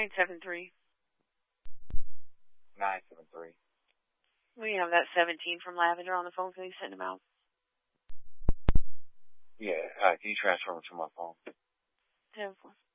973. 973. We have that 17 from Lavender on the phone. Can you send him out? Yeah, can you transfer him to my phone? 10-4.